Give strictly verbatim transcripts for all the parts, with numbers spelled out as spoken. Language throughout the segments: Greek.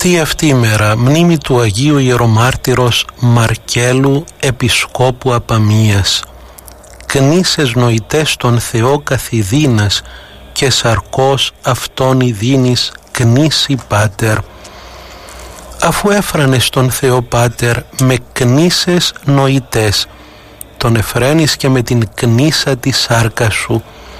Εορτή αυτή η μέρα, μνήμη του Αγίου Ιερομάρτυρος Μαρκέλου Επισκόπου Απαμίας. Κνήσες νοητές τον Θεό καθηδίνας και σαρκός αυτόν ειδίνης κνήσει Πάτερ. Αφού έφρανες τον Θεό Πάτερ με κνήσες νοητές, τον εφραίνεις και με την κνήσα της σάρκας σου.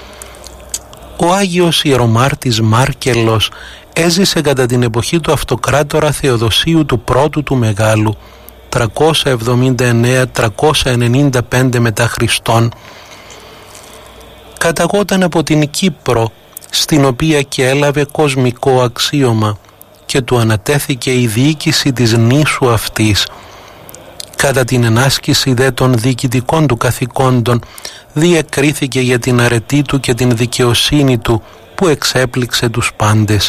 Ο Άγιος Ιερομάρτης Μάρκελος έζησε κατά την εποχή του αυτοκράτορα Θεοδοσίου του πρώτου του Μεγάλου, τριακόσια εβδομήντα εννέα με τριακόσια ενενήντα πέντε μετά Χριστόν. Καταγόταν από την Κύπρο, στην οποία και έλαβε κοσμικό αξίωμα και του ανατέθηκε η διοίκηση της νήσου αυτής. Κατά την ενάσκηση δε των διοικητικών του καθηκόντων διεκρίθηκε για την αρετή του και την δικαιοσύνη του που εξέπληξε τους πάντες.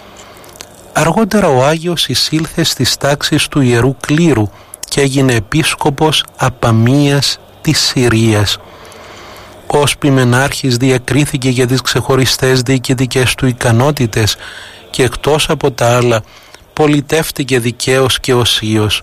Αργότερα ο Άγιος εισήλθε στις τάξεις του Ιερού Κλήρου και έγινε επίσκοπος Απαμίας της Συρίας. Ως ποιμενάρχης διακρίθηκε για τις ξεχωριστές διοικητικές του ικανότητες και εκτός από τα άλλα πολιτεύτηκε δικαίως και οσίως.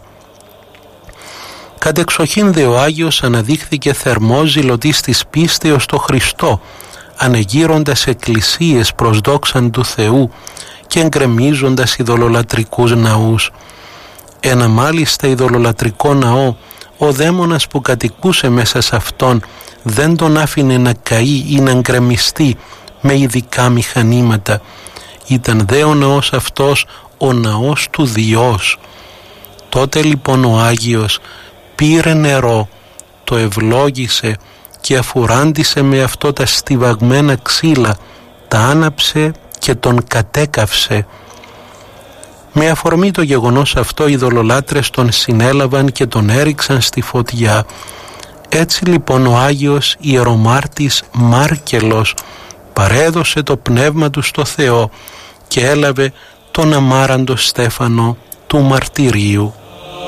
Κατεξοχήν δε ο Άγιος αναδείχθηκε θερμός ζηλωτής της πίστεως στο Χριστό, ανεγείροντας εκκλησίες προς δόξαν του Θεού και εγκρεμίζοντας ειδωλολατρικούς ναούς. Ένα μάλιστα ειδωλολατρικό ναό, ο δαίμονας που κατοικούσε μέσα σε αυτόν δεν τον άφηνε να καεί ή να εγκρεμιστεί με ειδικά μηχανήματα. Ήταν δε ο ναός αυτός ο ναός του Διός. Τότε λοιπόν ο Άγιος πήρε νερό, το ευλόγησε και αφουράντισε με αυτό τα στιβαγμένα ξύλα, τα άναψε και τον κατέκαυσε. Με αφορμή το γεγονός αυτό οι ειδωλολάτρες τον συνέλαβαν και τον έριξαν στη φωτιά. Έτσι λοιπόν ο Άγιος Ιερομάρτης Μάρκελος παρέδωσε το πνεύμα του στο Θεό και έλαβε τον αμάραντο στέφανο του μαρτυρίου.